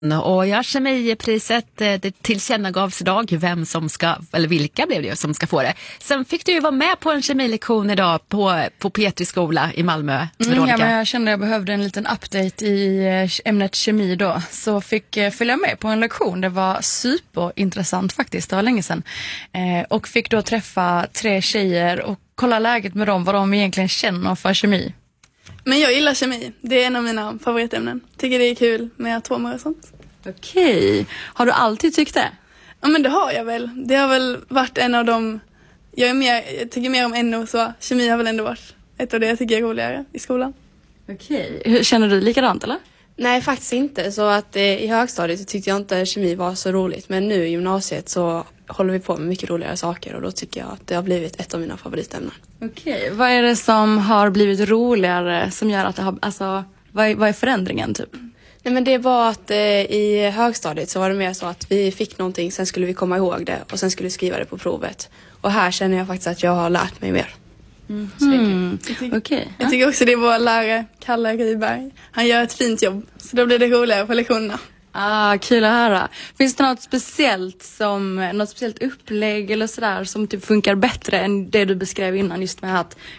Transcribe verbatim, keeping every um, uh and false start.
Och ja, kemipriset, det tillkännagavs idag vem som ska, eller vilka blev det som ska få det. Sen fick du ju vara med på en kemilektion idag på, på Petri skola i Malmö, Veronica. Mm, ja, men jag kände att jag behövde en liten update i ämnet kemi då. Så fick följa med på en lektion. Det var superintressant faktiskt, det var länge sedan. Eh, och fick då träffa tre tjejer och kolla läget med dem, vad de egentligen känner för kemi. Men jag gillar kemi. Det är en av mina favoritämnen. Tycker det är kul med atomer och sånt. Okej. Har du alltid tyckt det? Ja, men det har jag väl. Det har väl varit en av de... Jag, är mer, jag tycker mer om N O, så kemi har väl ändå varit ett av det jag tycker är roligare i skolan. Okej. Känner du likadant, eller? Nej, faktiskt inte. Så att eh, i högstadiet så tyckte jag inte kemi var så roligt. Men nu i gymnasiet så håller vi på med mycket roligare saker. Och då tycker jag att det har blivit ett av mina favoritämnen. Okej. Vad är det som har blivit roligare som gör att det har... Alltså, vad är, vad är förändringen typ? Nej, men det var att eh, i högstadiet så var det mer så att vi fick någonting, sen skulle vi komma ihåg det och sen skulle vi skriva det på provet. Och här känner jag faktiskt att jag har lärt mig mer. Mm. Mm. Jag, tycker, okay. jag tycker också det är vår lärare, Kalle Ryberg. Han gör ett fint jobb, så då blir det roligare på lektionerna. Ah, kul att höra. Finns det något speciellt som något speciellt upplägg eller sådär som typ funkar bättre än det du beskrev innan, just med att